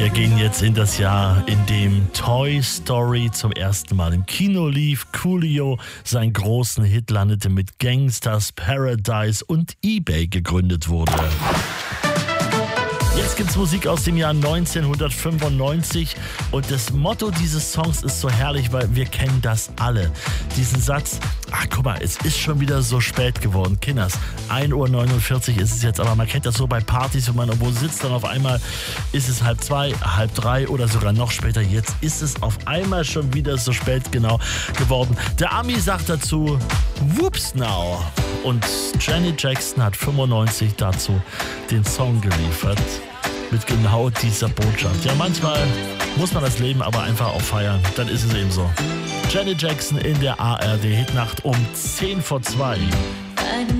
Wir gehen jetzt in das Jahr, in dem Toy Story zum ersten Mal im Kino lief. Coolio seinen großen Hit landete, mit Gangsters Paradise und eBay gegründet wurde. Jetzt gibt's Musik aus dem Jahr 1995 und das Motto dieses Songs ist so herrlich, weil wir kennen das alle. Diesen Satz: ach guck mal, es ist schon wieder so spät geworden. Kinders, 1:49 Uhr ist es jetzt, aber man kennt das so bei Partys, wenn man irgendwo sitzt, dann auf einmal ist es 1:30, 2:30 oder sogar noch später. Jetzt ist es auf einmal schon wieder so spät genau geworden. Der Ami sagt dazu: Whoops now. Und Janet Jackson hat 95 dazu den Song geliefert mit genau dieser Botschaft. Ja, manchmal muss man das Leben aber einfach auch feiern. Dann ist es eben so. Janet Jackson in der ARD Hitnacht um 1:50.